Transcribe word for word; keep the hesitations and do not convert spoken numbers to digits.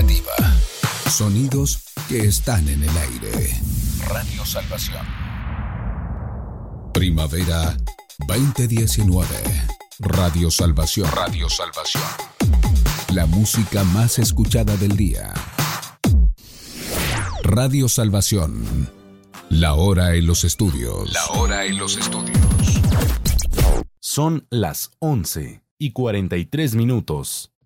alternativa. Sonidos que están en el aire. Radio Salvación. Primavera veinte diecinueve. Radio Salvación. Radio Salvación. La música más escuchada del día. Radio Salvación. La hora en los estudios. La hora en los estudios. Son las once y cuarenta y tres minutos.